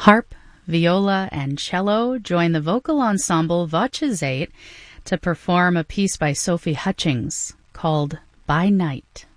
Harp, viola, and cello join the vocal ensemble Voces 8 to perform a piece by Sophie Hutchings called By Night.